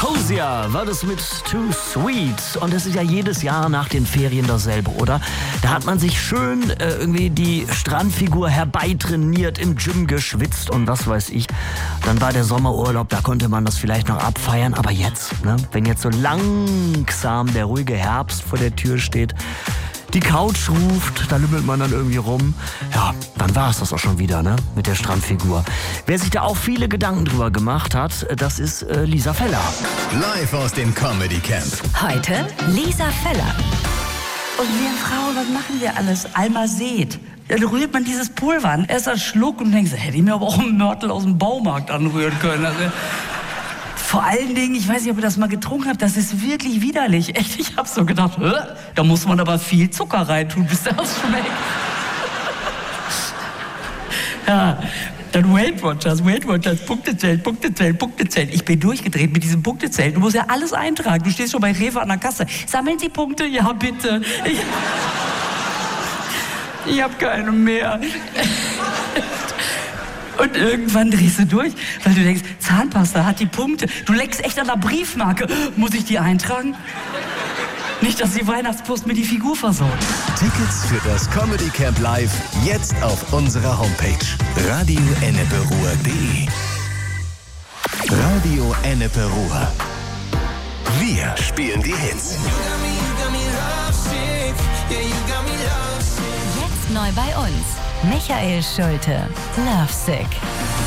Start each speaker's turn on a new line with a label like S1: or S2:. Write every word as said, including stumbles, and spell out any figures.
S1: Hosier war das mit Too Sweet. Und das ist ja jedes Jahr nach den Ferien dasselbe, oder? Da hat man sich schön äh, irgendwie die Strandfigur herbeitrainiert, im Gym geschwitzt und was weiß ich. Dann war der Sommerurlaub, da konnte man das vielleicht noch abfeiern. Aber jetzt, ne, wenn jetzt so langsam der ruhige Herbst vor der Tür steht, die Couch ruft, da lümmelt man dann irgendwie rum. Ja, dann war es das auch schon wieder, ne? Mit der Strandfigur. Wer sich da auch viele Gedanken drüber gemacht hat, das ist äh, Lisa Feller.
S2: Live aus dem Comedy Camp.
S3: Heute Lisa Feller.
S4: Und wir Frauen, was machen wir alles? Almazet. Dann rührt man dieses Pulver an. Erster Schluck und denkst, hätte ich mir aber auch einen Mörtel aus dem Baumarkt anrühren können. Also, vor allen Dingen, ich weiß nicht, ob ihr das mal getrunken habt, das ist wirklich widerlich. Echt, ich hab so gedacht, hä? Da muss man aber viel Zucker reintun, bis das schmeckt. Ja, dann Weight Watchers, Weight Watchers, Punktezelt, Punktezelt, Punktezelt. Ich bin durchgedreht mit diesem Punktezelt. Du musst ja alles eintragen. Du stehst schon bei Rewe an der Kasse. Sammeln Sie Punkte? Ja, bitte. Ich, ich hab keine mehr. Und irgendwann drehst du durch, weil du denkst, Zahnpasta hat die Punkte. Du leckst echt an der Briefmarke. Muss ich die eintragen? Nicht, dass die Weihnachtspost mir die Figur versaut.
S2: Tickets für das Comedy Camp Live jetzt auf unserer Homepage radio ennepe ruhr punkt de. Radio Ennepe Ruhr. Wir spielen die Hits.
S3: Jetzt neu bei uns. Michael Schulte, Lovesick.